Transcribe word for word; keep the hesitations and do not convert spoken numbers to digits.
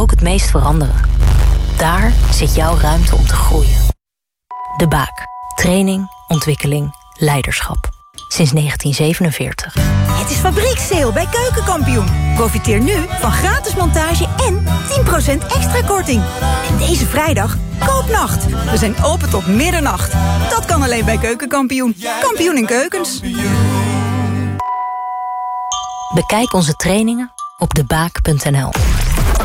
ook het meest veranderen. Daar zit jouw ruimte om te groeien. De Baak. Training, ontwikkeling, leiderschap. Sinds negentien zevenenveertig. Het is fabriekssale bij Keukenkampioen. Profiteer nu van gratis montage en tien procent extra korting. En deze vrijdag koopnacht. We zijn open tot middernacht. Dat kan alleen bij Keukenkampioen. Kampioen in keukens. Bekijk onze trainingen op debaak punt n l.